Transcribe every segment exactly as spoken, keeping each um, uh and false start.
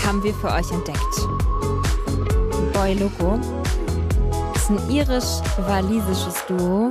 haben wir für euch entdeckt. Boy Loco ist ein irisch-walisisches Duo.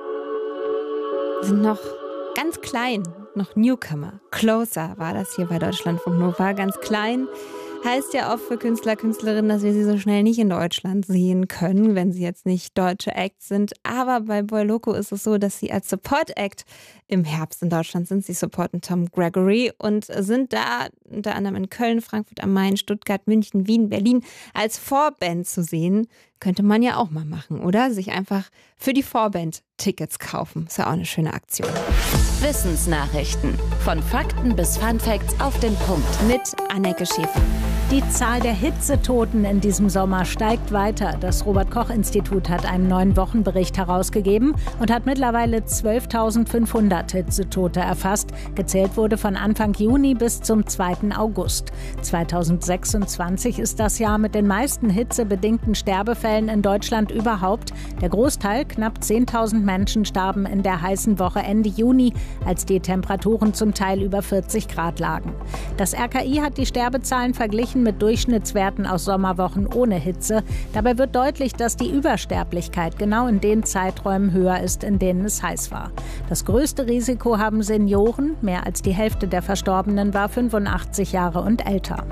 Sind noch ganz klein, noch Newcomer. Closer war das hier bei Deutschlandfunk Nova, ganz klein. Heißt ja oft für Künstler, Künstlerinnen, dass wir sie so schnell nicht in Deutschland sehen können, wenn sie jetzt nicht deutsche Acts sind. Aber bei Boy Loco ist es so, dass sie als Support-Act im Herbst in Deutschland sind. Sie supporten Tom Gregory und sind da unter anderem in Köln, Frankfurt am Main, Stuttgart, München, Wien, Berlin als Vorband zu sehen. Könnte man ja auch mal machen, oder? Sich einfach für die Vorband Tickets kaufen. Ist ja auch eine schöne Aktion. Wissensnachrichten. Von Fakten bis Funfacts auf den Punkt. Mit Anneke Schäfer. Die Zahl der Hitzetoten in diesem Sommer steigt weiter. Das Robert-Koch-Institut hat einen neuen Wochenbericht herausgegeben und hat mittlerweile zwölftausendfünfhundert Hitzetote erfasst. Gezählt wurde von Anfang Juni bis zum zweiten August. zweitausendsechsundzwanzig ist das Jahr mit den meisten hitzebedingten Sterbefällen in Deutschland überhaupt. Der Großteil, knapp zehntausend Menschen, starben in der heißen Woche Ende Juni, als die Temperaturen zum Teil über vierzig Grad lagen. Das R K I hat die Sterbezahlen verglichen mit Durchschnittswerten aus Sommerwochen ohne Hitze. Dabei wird deutlich, dass die Übersterblichkeit genau in den Zeiträumen höher ist, in denen es heiß war. Das größte Risiko haben Senioren. Mehr als die Hälfte der Verstorbenen war fünfundachtzig Jahre und älter.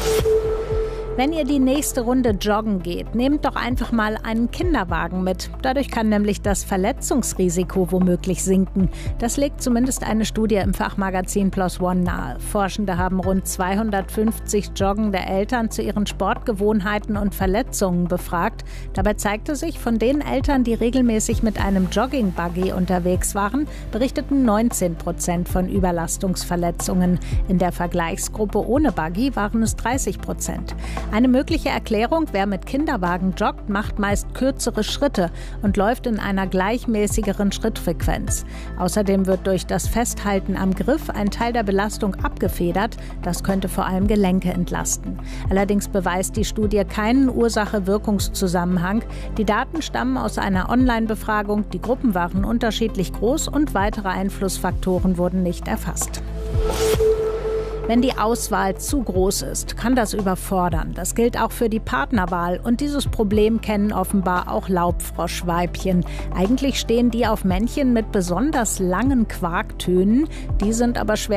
Wenn ihr die nächste Runde joggen geht, nehmt doch einfach mal einen Kinderwagen mit. Dadurch kann nämlich das Verletzungsrisiko womöglich sinken. Das legt zumindest eine Studie im Fachmagazin PLOS ONE nahe. Forschende haben rund zweihundertfünfzig joggende Eltern zu ihren Sportgewohnheiten und Verletzungen befragt. Dabei zeigte sich, von den Eltern, die regelmäßig mit einem Jogging-Buggy unterwegs waren, berichteten neunzehn Prozent von Überlastungsverletzungen. In der Vergleichsgruppe ohne Buggy waren es dreißig Prozent. Eine mögliche Erklärung: Wer mit Kinderwagen joggt, macht meist kürzere Schritte und läuft in einer gleichmäßigeren Schrittfrequenz. Außerdem wird durch das Festhalten am Griff ein Teil der Belastung abgefedert. Das könnte vor allem Gelenke entlasten. Allerdings beweist die Studie keinen Ursache-Wirkungszusammenhang. Die Daten stammen aus einer Online-Befragung. Die Gruppen waren unterschiedlich groß und weitere Einflussfaktoren wurden nicht erfasst. Wenn die Auswahl zu groß ist, kann das überfordern. Das gilt auch für die Partnerwahl. Und dieses Problem kennen offenbar auch Laubfroschweibchen. Eigentlich stehen die auf Männchen mit besonders langen Quarktönen. Die sind aber schwer